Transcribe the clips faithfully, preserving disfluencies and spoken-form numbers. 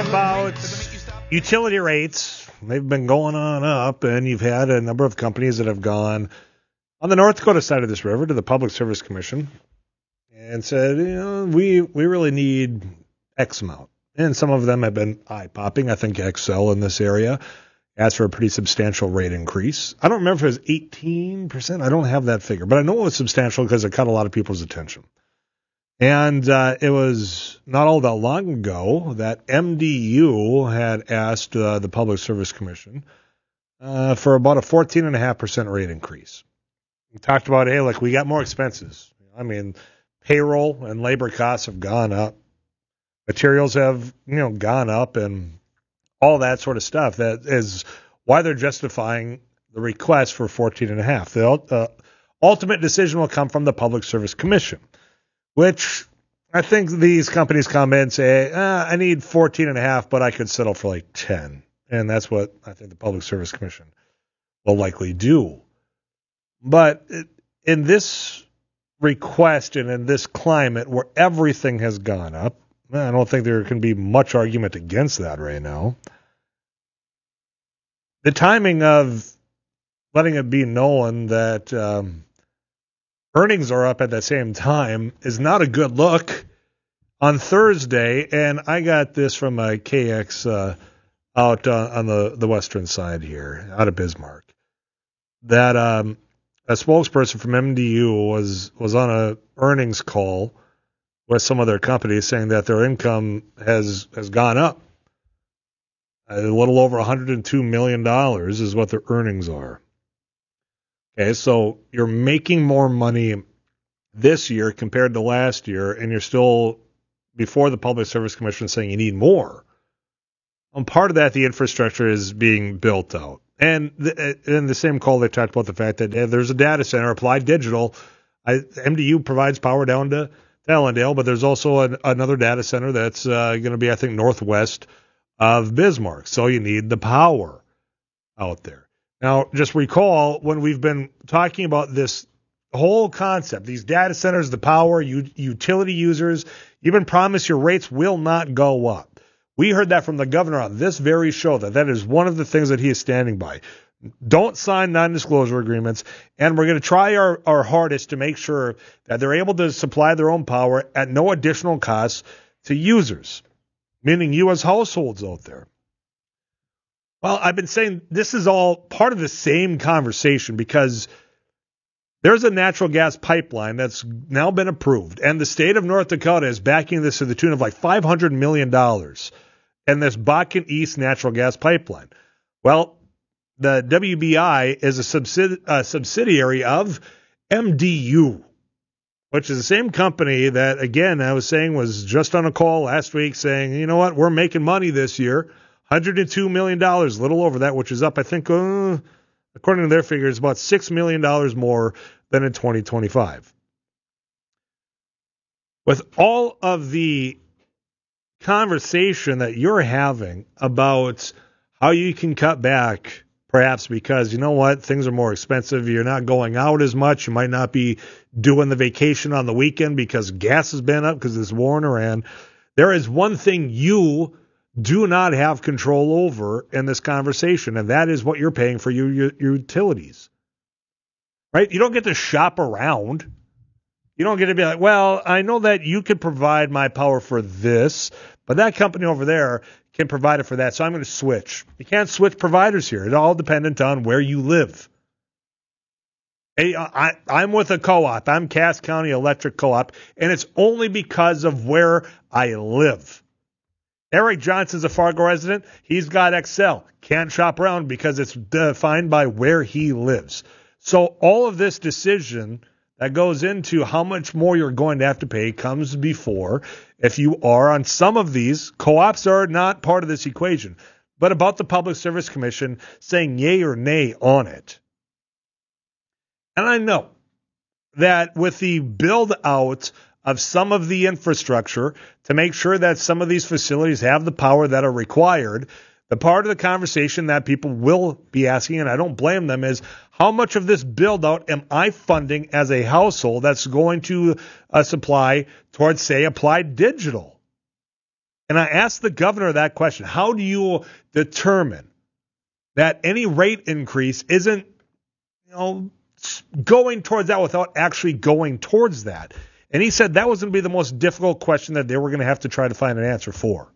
about utility rates. They've been going on up, and you've had a number of companies that have gone on the North Dakota side of this river to the Public Service Commission and said, you know, we, we really need X amount. And some of them have been eye-popping. I think Xcel in this area asked for a pretty substantial rate increase. I don't remember if it was eighteen percent. I don't have that figure, but I know it was substantial because it caught a lot of people's attention. And uh, it was not all that long ago that M D U had asked uh, the Public Service Commission uh, for about a fourteen point five percent rate increase. We talked about, hey, look, we got more expenses. I mean, payroll and labor costs have gone up. Materials have, you know, gone up and all that sort of stuff. That is why they're justifying the request for fourteen point five. The uh, ultimate decision will come from the Public Service Commission, which I think these companies come in and say, ah, I need fourteen and a half, but I could settle for like ten. And that's what I think the Public Service Commission will likely do. But in this request and in this climate where everything has gone up, I don't think there can be much argument against that right now. The timing of letting it be known that um, earnings are up at the same time is not a good look. On Thursday, and I got this from a K X uh, out uh, on the, the western side here, out of Bismarck, that um, a spokesperson from M D U was, was on a earnings call with some of their companies saying that their income has, has gone up. A little over one hundred two million dollars is what their earnings are. Okay, so you're making more money this year compared to last year, and you're still before the Public Service Commission saying you need more. And part of that, the infrastructure is being built out. And the, in the same call, they talked about the fact that there's a data center, Applied Digital. I, M D U provides power down to Allendale, but there's also an, another data center that's uh, going to be, I think, northwest of Bismarck. So you need the power out there. Now, just recall when we've been talking about this whole concept, these data centers, the power, u- utility users, you've been promised your rates will not go up. We heard that from the governor on this very show, that that is one of the things that he is standing by. Don't sign non-disclosure agreements, and we're going to try our, our hardest to make sure that they're able to supply their own power at no additional cost to users, meaning you as households out there. Well, I've been saying this is all part of the same conversation because there's a natural gas pipeline that's now been approved, and the state of North Dakota is backing this to the tune of like five hundred million dollars, and this Bakken East natural gas pipeline. Well, the W B I is a, subsidi- a subsidiary of M D U, which is the same company that, again, I was saying was just on a call last week saying, you know what, we're making money this year, one hundred two million dollars, a little over that, which is up, I think, uh, according to their figures, about six million dollars more than in twenty twenty-five. With all of the conversation that you're having about how you can cut back, perhaps because, you know what, things are more expensive, you're not going out as much, you might not be doing the vacation on the weekend because gas has been up because of this war in Iran. There is one thing you do not have control over in this conversation, and that is what you're paying for your, your, your utilities. Right? You don't get to shop around. You don't get to be like, well, I know that you could provide my power for this, but that company over there can provide it for that, so I'm going to switch. You can't switch providers here. It's all dependent on where you live. Hey, I, I'm with a co-op. I'm Cass County Electric Co-op, and it's only because of where I live. Eric Johnson's a Fargo resident. He's got Xcel. Can't shop around because it's defined by where he lives. So all of this decision that goes into how much more you're going to have to pay comes before, if you are on some of these, co-ops are not part of this equation, but about the Public Service Commission saying yay or nay on it. And I know that with the build out of some of the infrastructure to make sure that some of these facilities have the power that are required, the part of the conversation that people will be asking, and I don't blame them, is how much of this build-out am I funding as a household that's going to uh, supply towards, say, Applied Digital? And And I asked the governor that question. How do you determine that any rate increase isn't, you know, going towards that without actually going towards that? And he said that was going to be the most difficult question that they were going to have to try to find an answer for.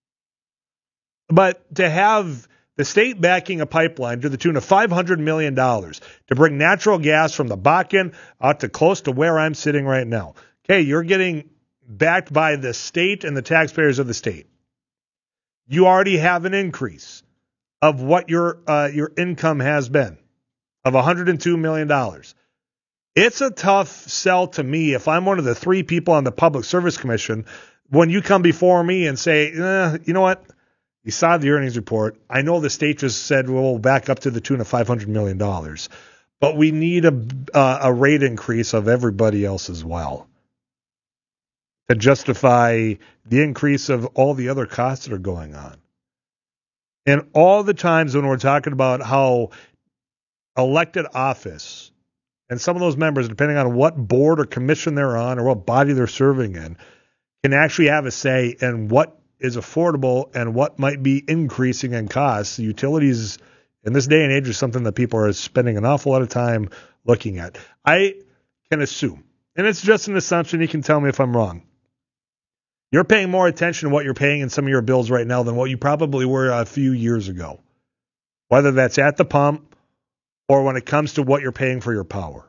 But to have the state backing a pipeline to the tune of five hundred million dollars to bring natural gas from the Bakken out to close to where I'm sitting right now. Okay, you're getting backed by the state and the taxpayers of the state. You already have an increase of what your uh, your income has been of one hundred two million dollars. It's a tough sell to me if I'm one of the three people on the Public Service Commission when you come before me and say, eh, you know what? You saw the earnings report. I know the state just said we'll back up to the tune of five hundred million dollars, but we need a, uh, a rate increase of everybody else as well to justify the increase of all the other costs that are going on. And all the times when we're talking about how elected office and some of those members, depending on what board or commission they're on or what body they're serving in, can actually have a say in what is affordable and what might be increasing in costs. Utilities in this day and age is something that people are spending an awful lot of time looking at. I can assume, and it's just an assumption, you can tell me if I'm wrong, you're paying more attention to what you're paying in some of your bills right now than what you probably were a few years ago, whether that's at the pump or when it comes to what you're paying for your power.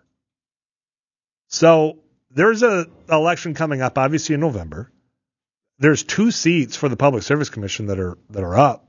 So there's an election coming up, obviously in November. There's two seats for the Public Service Commission that are that are up.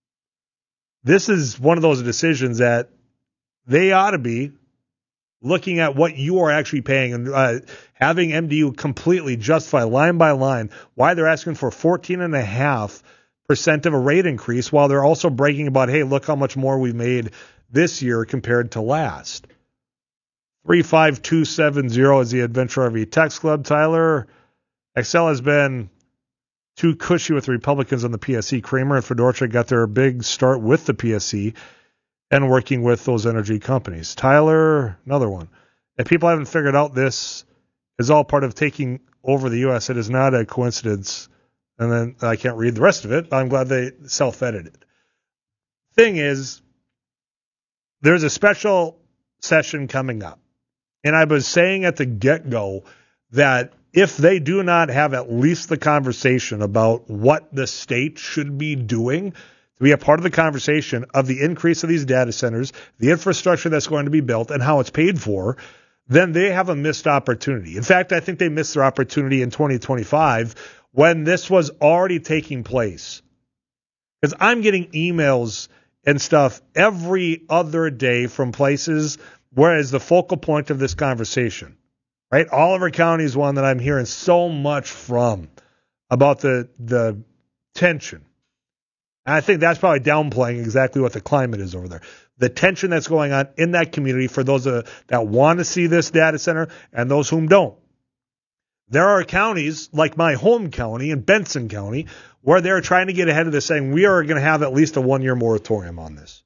This is one of those decisions that they ought to be looking at what you are actually paying and uh, having M D U completely justify line by line why they're asking for fourteen point five percent of a rate increase while they're also bragging about, hey, look how much more we made this year compared to last. three five two seven zero is the Adventure R V Text Club. Tyler, Excel has been too cushy with the Republicans on the P S C. Kramer and Fedorchak got their big start with the P S C and working with those energy companies. Tyler, another one. If people haven't figured out this is all part of taking over the U S, it is not a coincidence. And then I can't read the rest of it. I'm glad they self-edited. Thing is, there's a special session coming up. And I was saying at the get-go that if they do not have at least the conversation about what the state should be doing to be a part of the conversation of the increase of these data centers, the infrastructure that's going to be built, and how it's paid for, then they have a missed opportunity. In fact, I think they missed their opportunity in twenty twenty-five when this was already taking place. Because I'm getting emails and stuff every other day from places where is the focal point of this conversation. Right? Oliver County is one that I'm hearing so much from about the the tension. And I think that's probably downplaying exactly what the climate is over there. The tension that's going on in that community for those uh, that want to see this data center and those whom don't. There are counties like my home county in Benson County where they're trying to get ahead of this, saying we are going to have at least a one-year moratorium on this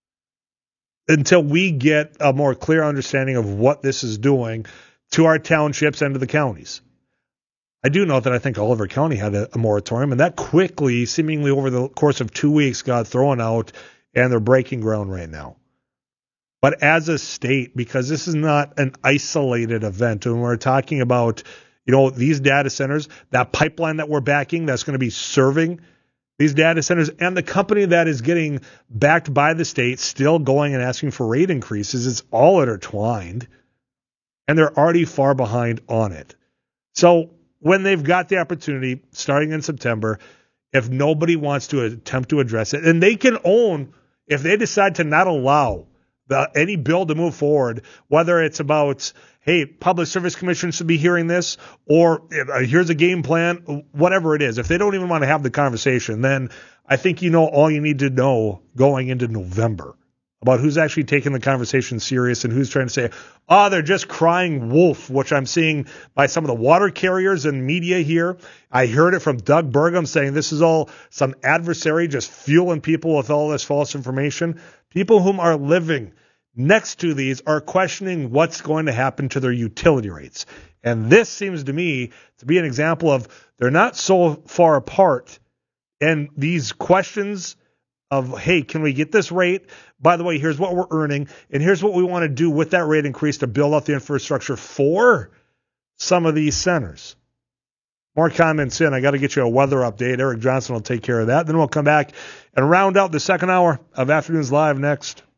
until we get a more clear understanding of what this is doing to our townships and to the counties. I do know that I think Oliver County had a, a moratorium, and that quickly, seemingly over the course of two weeks, got thrown out, and they're breaking ground right now. But as a state, because this is not an isolated event, and we're talking about, you know, these data centers, that pipeline that we're backing that's going to be serving these data centers, and the company that is getting backed by the state still going and asking for rate increases, it's all intertwined. And they're already far behind on it. So when they've got the opportunity, starting in September, if nobody wants to attempt to address it, and they can own, if they decide to not allow the, any bill to move forward, whether it's about, hey, Public Service Commission should be hearing this, or uh, here's a game plan, whatever it is. If they don't even want to have the conversation, then I think you know all you need to know going into November about who's actually taking the conversation serious and who's trying to say, oh, they're just crying wolf, which I'm seeing by some of the water carriers and media here. I heard it from Doug Burgum saying this is all some adversary just fueling people with all this false information. People whom are living next to these are questioning what's going to happen to their utility rates. And this seems to me to be an example of they're not so far apart And these questions of, hey, can we get this rate? By the way, here's what we're earning, and here's what we want to do with that rate increase to build out the infrastructure for some of these centers. More comments in. I got to get you a weather update. Eric Johnson will take care of that. Then we'll come back and round out the second hour of Afternoons Live next.